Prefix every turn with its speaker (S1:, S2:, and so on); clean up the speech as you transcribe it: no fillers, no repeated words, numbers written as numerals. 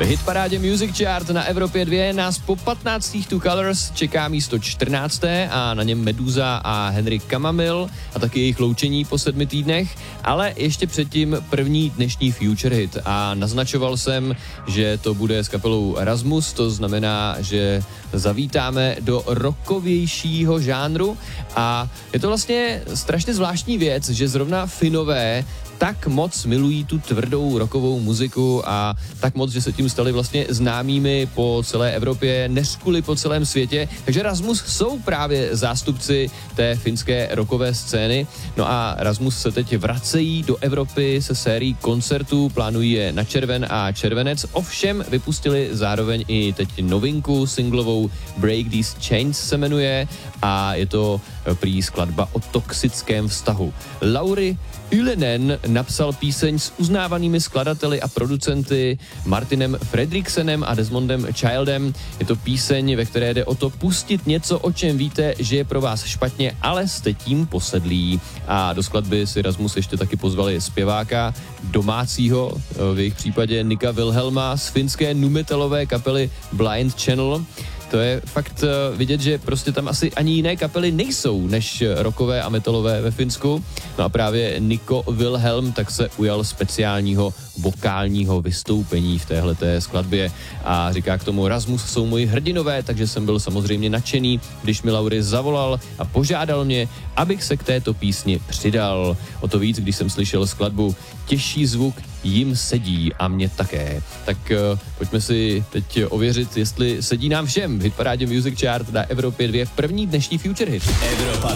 S1: V hitparádě Music Chart na Evropě 2 nás po 15. Two Colors čeká místo 14. a na něm Meduza a Henrik Kamamil a taky jejich loučení po 7 týdnech, ale ještě předtím první dnešní Future Hit a naznačoval jsem, že to bude s kapelou Erasmus, to znamená, že zavítáme do rockovějšího žánru a je to vlastně strašně zvláštní věc, že zrovna Finové tak moc milují tu tvrdou rockovou muziku a tak moc, že se tím stali vlastně známými po celé Evropě, neřkuli po celém světě. Takže Rasmus jsou právě zástupci té finské rockové scény. No a Rasmus se teď vracejí do Evropy se sérií koncertů, plánují je na červen a červenec. Ovšem vypustili zároveň i teď novinku singlovou Break These Chains se jmenuje a je to prý skladba o toxickém vztahu. Lauri Ylinen napsal píseň s uznávanými skladateli a producenty Martinem Fredriksenem a Desmondem Childem. Je to píseň, ve které jde o to pustit něco, o čem víte, že je pro vás špatně, ale jste tím posedlí. A do skladby si Rasmus ještě taky pozvali zpěváka domácího, v jejich případě Nika Wilhelma z finské nu-metalové kapely Blind Channel. To je fakt vidět, že prostě tam asi ani jiné kapely nejsou než rockové a metalové ve Finsku. No a právě Niko Wilhelm tak se ujal speciálního vokálního vystoupení v téhleté skladbě a říká k tomu: Rasmus jsou moji hrdinové, takže jsem byl samozřejmě nadšený, když mi Lauri zavolal a požádal mě, abych se k této písni přidal. O to víc, když jsem slyšel skladbu Těžší zvuk jim sedí a mě také. Tak pojďme si teď ověřit, jestli sedí nám všem v hitparádě Music Chart na Evropě 2 první dnešní Future Hit. Evropa